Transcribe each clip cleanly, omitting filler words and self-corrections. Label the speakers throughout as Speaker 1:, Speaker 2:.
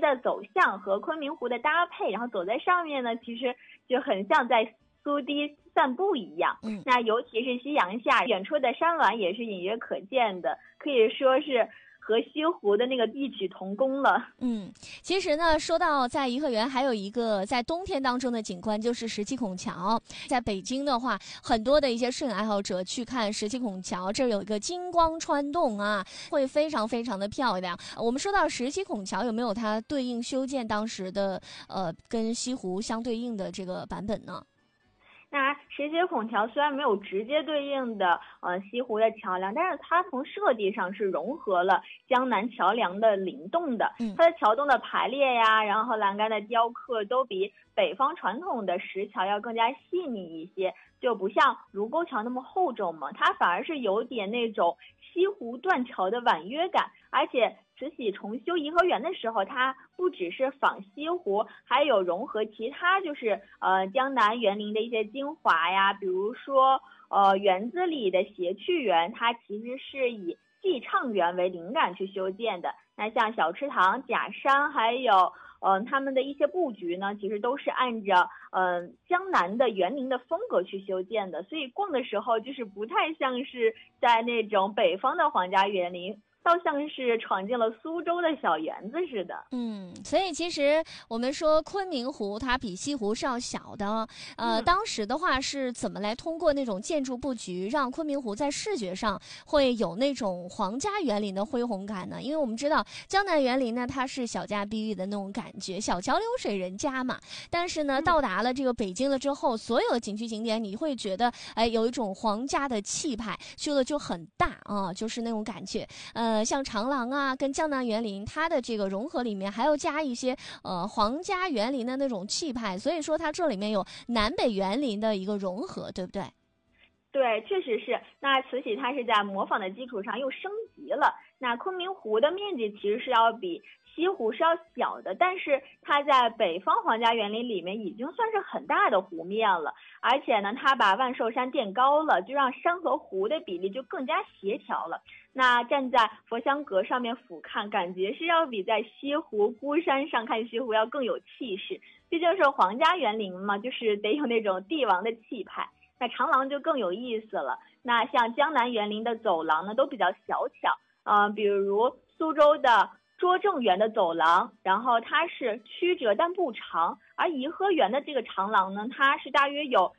Speaker 1: 的走向和昆明湖的搭配，然后走在上面呢，其实就很像在苏堤散步一样。那尤其是夕阳下，远处的山峦也是隐约可见的，可以说是和西湖的那个异曲同工了。
Speaker 2: 其实呢，说到在颐和园还有一个在冬天当中的景观，就是石岐孔桥。在北京的话，很多的一些摄影爱好者去看石岐孔桥，这有一个金光穿洞啊，会非常非常的漂亮。我们说到石岐孔桥，有没有它对应修建当时的跟西湖相对应的这个版本呢？
Speaker 1: 那石岐孔桥虽然没有直接对应的西湖的桥梁，但是它从设计上是融合了江南桥梁的灵动的。它的桥洞的排列呀，然后栏杆的雕刻都比北方传统的石桥要更加细腻一些，就不像卢沟桥那么厚重嘛，它反而是有点那种西湖断桥的婉约感。而且慈禧重修颐和园的时候，它不只是仿西湖，还有融合其他就是江南园林的一些精华呀，比如说园子里的谐趣园，它其实是以寄畅园为灵感去修建的。那像小池塘、假山，还有他们的一些布局呢，其实都是按照江南的园林的风格去修建的，所以逛的时候就是不太像是在那种北方的皇家园林，倒像是闯进了苏州的小园子似的。
Speaker 2: 所以其实我们说昆明湖它比西湖是要小的。当时的话是怎么来通过那种建筑布局，让昆明湖在视觉上会有那种皇家园林的恢宏感呢？因为我们知道江南园林呢，它是小家碧玉的那种感觉，小桥流水人家嘛。但是呢，到达了这个北京了之后，所有的景区景点你会觉得有一种皇家的气派，修的就很大啊，就是那种感觉。像长廊啊跟江南园林它的这个融合里面还要加一些皇家园林的那种气派，所以说它这里面有南北园林的一个融合，对不对？
Speaker 1: 对，确实是。那慈禧它是在模仿的基础上又升级了。那昆明湖的面积其实是要比西湖是要小的，但是它在北方皇家园林里面已经算是很大的湖面了。而且呢，它把万寿山垫高了，就让山和湖的比例就更加协调了。那站在佛香阁上面俯瞰，感觉是要比在西湖孤山上看西湖要更有气势。毕竟是皇家园林嘛，就是得有那种帝王的气派。那长廊就更有意思了。那像江南园林的走廊呢，都比较小巧，比如苏州的拙政园的走廊，然后它是曲折但不长，而颐和园的这个长廊呢，它是大约有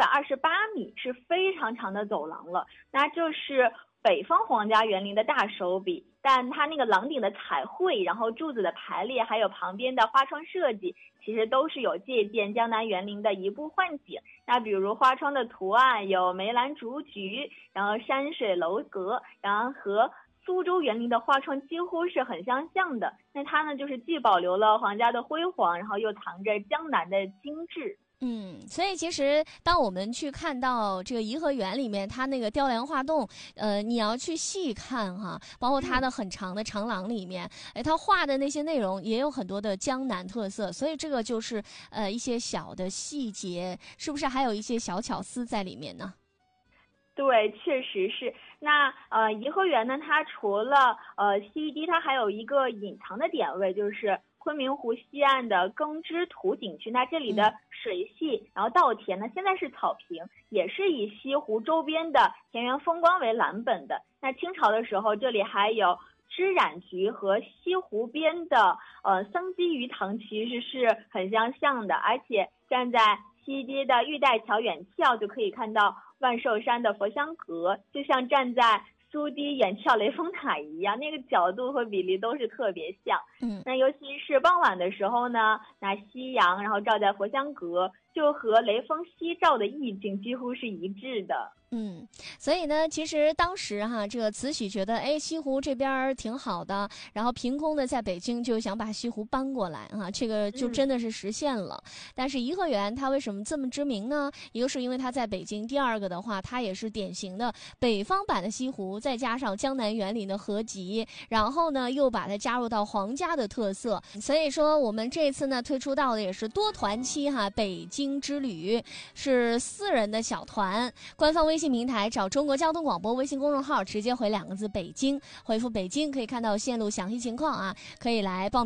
Speaker 1: 728米，是非常长的走廊了。那这是北方皇家园林的大手笔，但它那个廊顶的彩绘，然后柱子的排列，还有旁边的花窗设计，其实都是有借鉴江南园林的移步换景。那比如花窗的图案有梅兰竹菊，然后山水楼阁，然后和苏州园林的花窗几乎是很相像的。那它呢，就是既保留了皇家的辉煌，然后又藏着江南的精致。
Speaker 2: 所以其实当我们去看到这个颐和园里面它那个雕梁画栋，你要去细看哈，包括它的很长的长廊里面，它画的那些内容也有很多的江南特色，所以这个就是一些小的细节，是不是还有一些小巧思在里面呢？
Speaker 1: 对，确实是。那颐和园呢，它除了西堤，它还有一个隐藏的点位，就是昆明湖西岸的耕织图景区。那这里的水系，然后稻田呢，现在是草坪，也是以西湖周边的田园风光为蓝本的。那清朝的时候，这里还有织染局和西湖边的僧基鱼塘，其实是很相像的。而且站在西堤的玉带桥远眺，就可以看到万寿山的佛香阁，就像站在苏堤远眺雷峰塔一样，那个角度和比例都是特别像。那尤其是傍晚的时候呢，那夕阳然后照在佛香阁，就和雷锋夕照的意境几乎是一致的。
Speaker 2: 所以呢，其实当时哈，这个慈禧觉得，西湖这边挺好的，然后凭空的在北京就想把西湖搬过来啊，这个就真的是实现了。但是颐和园它为什么这么知名呢？一个是因为它在北京，第二个的话，它也是典型的北方版的西湖，再加上江南园林的合集，然后呢又把它加入到皇家的特色。所以说我们这次呢推出到的也是多团期哈，北京之旅是4人的小团，官方微信平台找中国交通广播微信公众号，直接回2个字北京，回复北京可以看到线路详细情况啊，可以来报名。